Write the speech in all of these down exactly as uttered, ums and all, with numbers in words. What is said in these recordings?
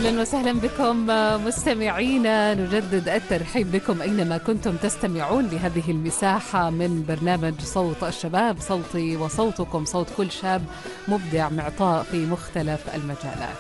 أهلا وسهلا بكم مستمعينا، نجدد الترحيب بكم أينما كنتم تستمعون لهذه المساحة من برنامج صوت الشباب، صوتي وصوتكم، صوت كل شاب مبدع معطاء في مختلف المجالات.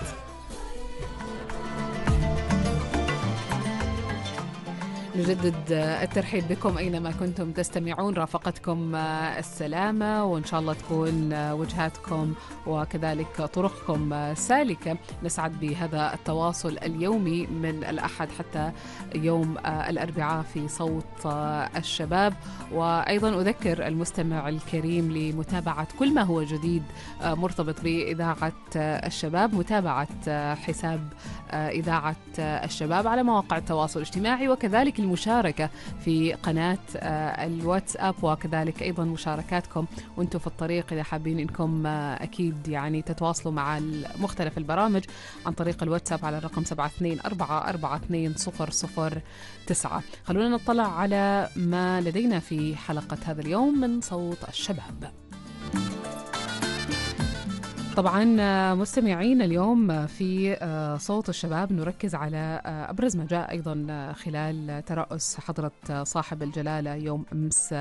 نجدد الترحيب بكم أينما كنتم تستمعون، رافقتكم السلامة، وإن شاء الله تكون وجهاتكم وكذلك طرقكم سالكة. نسعد بهذا التواصل اليومي من الأحد حتى يوم الأربعاء في صوت الشباب. وأيضا أذكر المستمع الكريم لمتابعة كل ما هو جديد مرتبط بإذاعة الشباب، متابعة حساب إذاعة الشباب على مواقع التواصل الاجتماعي، وكذلك المشاركة في قناة الواتساب، وكذلك أيضا مشاركاتكم وانتم في الطريق إذا حابين إنكم أكيد يعني تتواصلوا مع مختلف البرامج عن طريق الواتساب على الرقم سبعة اثنين أربعة أربعة اثنين صفر صفر تسعة. خلونا نطلع على ما لدينا في حلقة هذا اليوم من صوت الشباب. طبعا مستمعين، اليوم في صوت الشباب نركز على أبرز ما جاء أيضا خلال ترأس حضرة صاحب الجلالة يوم أمس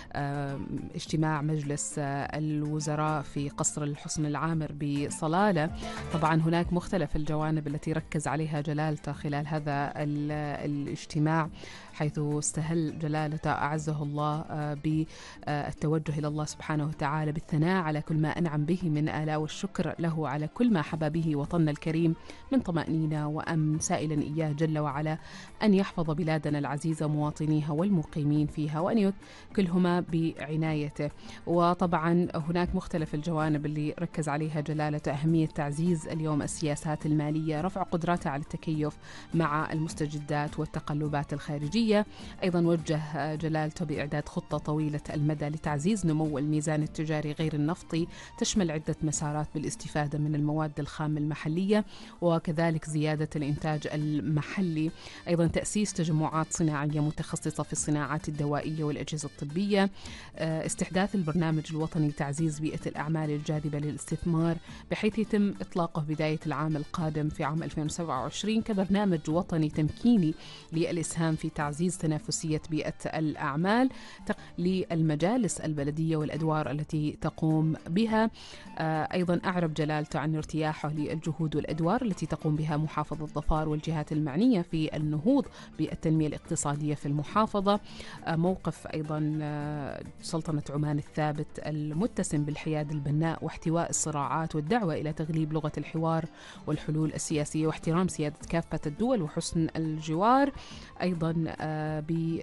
اجتماع مجلس الوزراء في قصر الحسن العامر بصلالة. طبعا هناك مختلف الجوانب التي ركز عليها جلالته خلال هذا الاجتماع، حيث استهل جلالته أعزه الله بالتوجه إلى الله سبحانه وتعالى بالثناء على كل ما أنعم به من آلاء والشكر له على كل ما حبى به وطننا الكريم من طمأنينة وأمن، سائلا إياه جل وعلا أن يحفظ بلادنا العزيزة مواطنيها والمقيمين فيها وأن يكلهما بعنايته. وطبعا هناك مختلف الجوانب اللي ركز عليها جلالته، أهمية تعزيز اليوم السياسات المالية، رفع قدراتها على التكيف مع المستجدات والتقلبات الخارجية. أيضا وجه جلالته بإعداد خطة طويلة المدى لتعزيز نمو الميزان التجاري غير النفطي، تشمل عدة مسارات بالاستفادة من المواد الخام المحلية وكذلك زيادة الإنتاج المحلي. أيضا تأسيس تجمعات صناعية متخصصة في الصناعات الدوائية والأجهزة الطبية، استحداث البرنامج الوطني لتعزيز بيئة الأعمال الجاذبة للاستثمار بحيث يتم إطلاقه بداية العام القادم في عام ألفين وسبعة وعشرين كبرنامج وطني تمكيني للإسهام في تعزيز تنافسية بيئة الأعمال للمجالس البلدية والأدوار التي تقوم بها. أيضا أعرب جلالته عن ارتياحه للجهود والأدوار التي تقوم بها محافظة ظفار والجهات المعنية في النهوض بالتنمية الاقتصادية في المحافظة. موقف أيضا سلطنة عمان الثابت المتسم بالحياد البناء واحتواء الصراعات والدعوة إلى تغليب لغة الحوار والحلول السياسية واحترام سيادة كافة الدول وحسن الجوار. أيضا ب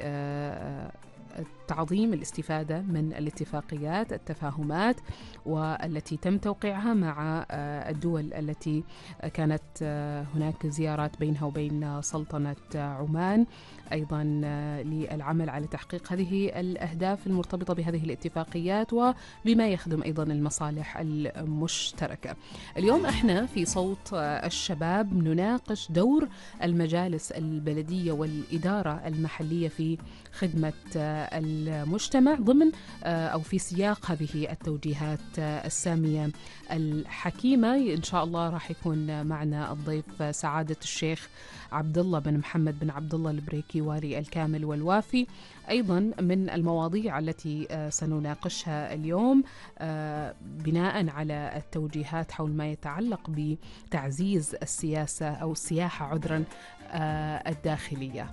تعظيم الاستفادة من الاتفاقيات التفاهمات والتي تم توقيعها مع الدول التي كانت هناك زيارات بينها وبين سلطنة عمان، أيضا للعمل على تحقيق هذه الأهداف المرتبطة بهذه الاتفاقيات وبما يخدم أيضا المصالح المشتركة. اليوم احنا في صوت الشباب نناقش دور المجالس البلدية والإدارة المحلية في خدمة المجتمع ضمن أو في سياق هذه التوجيهات السامية الحكيمة. إن شاء الله راح يكون معنا الضيف سعادة الشيخ عبد الله بن محمد بن عبد الله البريكي والي الكامل والوافي. أيضا من المواضيع التي سنناقشها اليوم بناء على التوجيهات حول ما يتعلق بتعزيز السياسة أو السياحة عذرا الداخلية.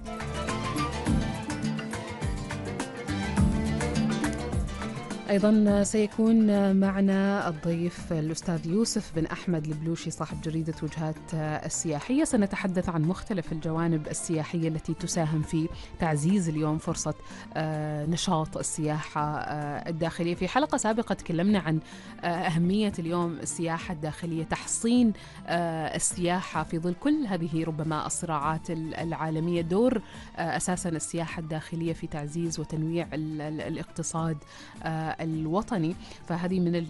أيضا سيكون معنا الضيف الأستاذ يوسف بن أحمد البلوشي صاحب جريدة وجهات السياحية. سنتحدث عن مختلف الجوانب السياحية التي تساهم في تعزيز اليوم فرصة نشاط السياحة الداخلية. في حلقة سابقة تكلمنا عن أهمية اليوم السياحة الداخلية، تحصين السياحة في ظل كل هذه ربما الصراعات العالمية، دور أساسا السياحة الداخلية في تعزيز وتنويع الاقتصاد الوطني. فهذه من